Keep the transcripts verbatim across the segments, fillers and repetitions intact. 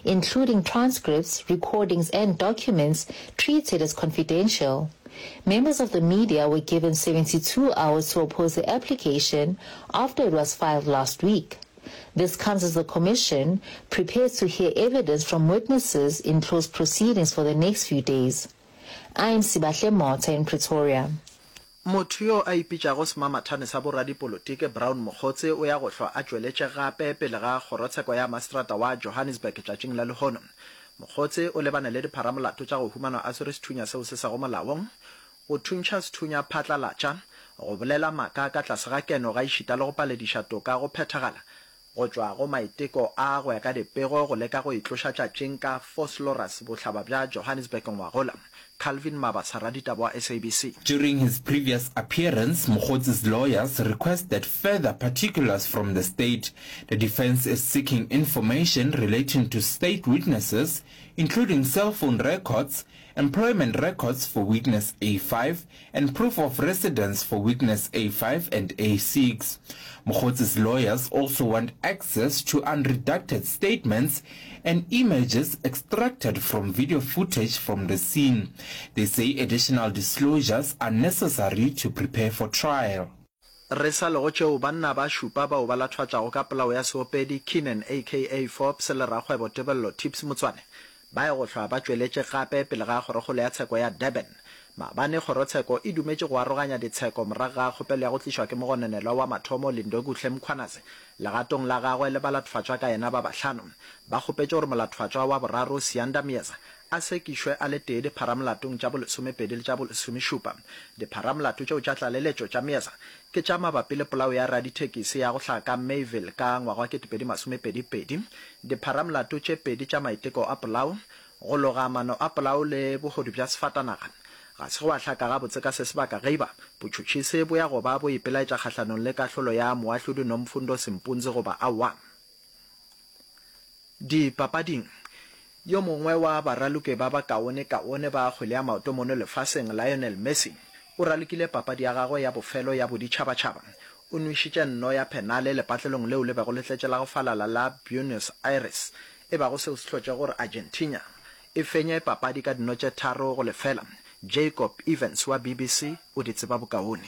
including transcripts, recordings, and documents treated as confidential. Members of the media were given seventy-two hours to oppose the application after it was filed last week. This comes as the Commission prepares to hear evidence from witnesses in closed proceedings for the next few days. I'm Sibahle Mota in Pretoria. Motho yo a ipitšago semamathane sa boradipolotike Brown Mogotse o ya go hlwa a tšweletše gape pele ga kgorotsheko ya maseterata wa Johannesburg tšatšing la lehono. Mogotse o lebane le dipharamolato tša go humanwa a swere sethunya seo se sa go molaong, go thuntšha sethunya phatlalatša, go bolela maaka ka tlase ga keno ga išita le go palediša toka go phethagala, go tšwa go maiteko a go ya ka dipego go leka go itloša tšatšing ka Vosloorus bohlaba bja Johannesburg ngwagola. Calvin Mabasa, Raditabo, S A B C. During his previous appearance, Mogotse's lawyers requested further particulars from the state. The defense is seeking information relating to state witnesses, including cell phone records, employment records for witness A five, and proof of residence for witness A five and A six. Mogotse's lawyers also want access to unredacted statements and images extracted from video footage from the scene. They say additional disclosures are necessary to prepare for trial. Resa lo tšeo banna ba šupa bao ba latšhatšago ka polao ya seopedi Keenan aka Forbes le rakgwebo Tebello Tips Motswane ba go hlwa ba tšweletše gape pele ga kgorokgolo ya tsheko ya Durban. Maabane kgorotsheko e dumetše go aroganya ditsheko morago ga kgopelo ya go tlišwa ke mogononelwa wa mathomo Lindokuhle Mkhwanazi legatong la gagwe le balathofatšwa ka yena ba bahlano ba kgopetše gore molathofatšwa wa boraro Siyanda Miyeza a sekišwe a le tee dipharamolato tša bolesomepedi le tša bolesomešupa. Dipharamolato tšeo tša tlaleletšo tša Miyeza ke tša mabapi le polao ya radithekisi ya go hlaka ka Mayville ka ngwaga wa ketepedi masomepedipedi, dipharamolato tše pedi tša maiteko a polao, go loga maano a polao le bogodu bja sefatanaga. Ga se go a hlaka gabotse ka se sebaka geiba botšhotšhise bo ya go ba bo ipelaetša kgahlanong le kahlolo ya moahlodi Nomfundo Simpunzi goba awa. Dipapading, yo mongwe wa baraluke ba ba kaone kaone ba kgwele ya maoto mono lefaseng Lionel Messi o ralukile papadi ya gagwe ya bofelo ya boditšhabatšhaba. O nwišitše nno ya penale lepatlelong leo le bego le tletše la go falala la Buenos Aires e bago seo se hlotše gore Argentina e fenye papadi ka dino tše tharo go lefela. Jacob Evans wa B B C o di tseba bokaone.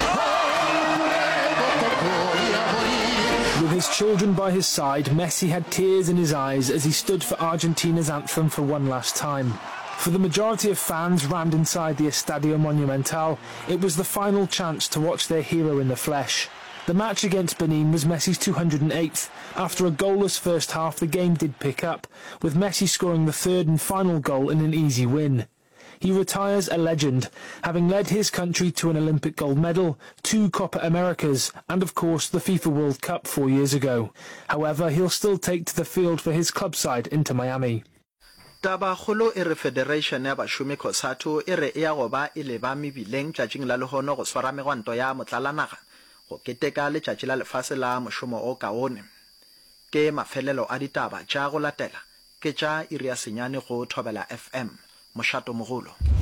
With his children by his side, Messi had tears in his eyes as he stood for Argentina's anthem for one last time. For the majority of fans rammed inside the Estadio Monumental, it was the final chance to watch their hero in the flesh. The match against Benin was Messi's two hundred and eighth. After a goalless first half, the game did pick up, with Messi scoring the third and final goal in an easy win. He retires a legend, having led his country to an Olympic gold medal, two Copa Americas, and of course the FIFA World Cup four years ago. However, he'll still take to the field for his club side Inter Miami. Taba kholo e re Federation ya Bashumi Khosato e re ya go ba e le ba mebileng tšatšing la lehono go swara megwanto ya motlalanaga go keteka letšatši la lefase la mošomo o kaone. Ke mafelelo a ditaba tša go latela ke tša Iria Senyane go Thobela F M. Moshato Mogolo.